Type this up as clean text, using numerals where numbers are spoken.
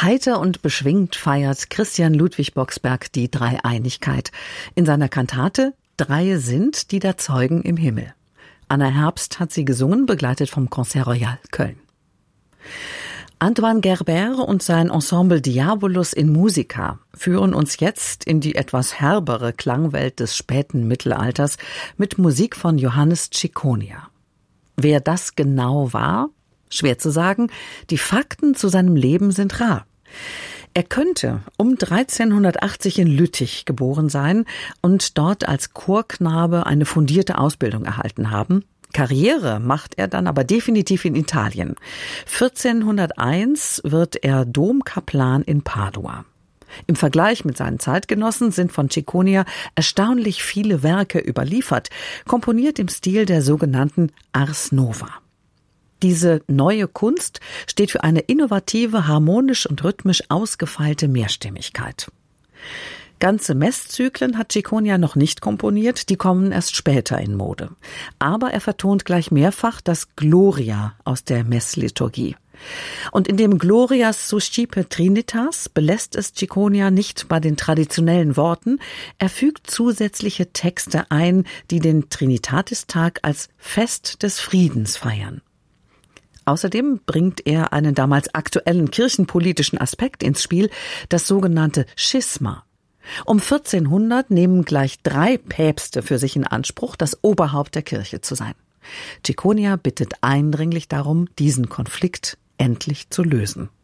Heiter und beschwingt feiert Christian Ludwig Boxberg die Dreieinigkeit. In seiner Kantate »Drei sind, die da zeugen im Himmel«. Anna Herbst hat sie gesungen, begleitet vom Concert Royal Köln. Antoine Gerber und sein Ensemble Diabolus in Musica führen uns jetzt in die etwas herbere Klangwelt des späten Mittelalters mit Musik von Johannes Ciconia. Wer das genau war? Schwer zu sagen. Die Fakten zu seinem Leben sind rar. Er könnte um 1380 in Lüttich geboren sein und dort als Chorknabe eine fundierte Ausbildung erhalten haben. Karriere macht er dann aber definitiv in Italien. 1401 wird er Domkaplan in Padua. Im Vergleich mit seinen Zeitgenossen sind von Ciconia erstaunlich viele Werke überliefert, komponiert im Stil der sogenannten Ars Nova. Diese neue Kunst steht für eine innovative, harmonisch und rhythmisch ausgefeilte Mehrstimmigkeit. Ganze Messzyklen hat Ciconia noch nicht komponiert, die kommen erst später in Mode. Aber er vertont gleich mehrfach das Gloria aus der Messliturgie. Und in dem Glorias suscipe Trinitas belässt es Ciconia nicht bei den traditionellen Worten, er fügt zusätzliche Texte ein, die den Trinitatis-Tag als Fest des Friedens feiern. Außerdem bringt er einen damals aktuellen kirchenpolitischen Aspekt ins Spiel, das sogenannte Schisma. Um 1400 nehmen gleich 3 Päpste für sich in Anspruch, das Oberhaupt der Kirche zu sein. Ciconia bittet eindringlich darum, diesen Konflikt endlich zu lösen.